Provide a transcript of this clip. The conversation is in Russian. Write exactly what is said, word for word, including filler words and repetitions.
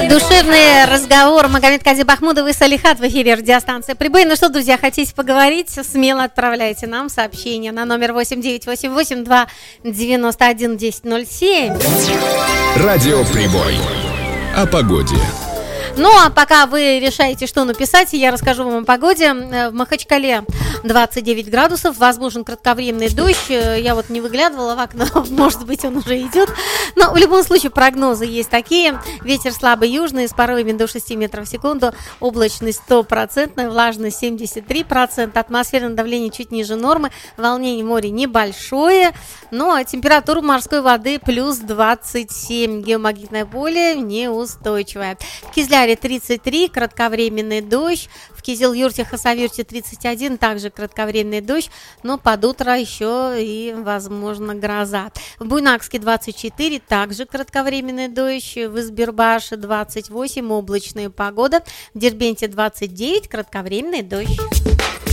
Душевный разговор Магомед Кадзиб Ахмудов и Салихат в эфире радиостанции Прибой. Ну что, друзья, хотите поговорить? Смело отправляйте нам сообщение на номер восемь девять восемь восемь два девяносто один десять ноль семь. Радио Прибой. О погоде. Ну, а пока вы решаете, что написать, я расскажу вам о погоде. В Махачкале двадцать девять градусов, возможен кратковременный дождь. Я вот не выглядывала в окно, может быть, он уже идет. Но в любом случае прогнозы есть такие. Ветер слабый южный с порывами до шести метров в секунду. Облачность стопроцентная, влажность семьдесят три процента. Атмосферное давление чуть ниже нормы. Волнение моря небольшое. Но температура морской воды плюс двадцать семь. Геомагнитное поле неустойчивое. В Кизляре тридцать три, кратковременный дождь. В Кизил-Юрте, Хасавюрте тридцать один, также кратковременный дождь, но под утро еще и, возможно, гроза. В Буйнакске двадцать четыре, также кратковременный дождь. В Избербаше двадцать восемь, облачная погода. В Дербенте двадцать девять, кратковременный дождь.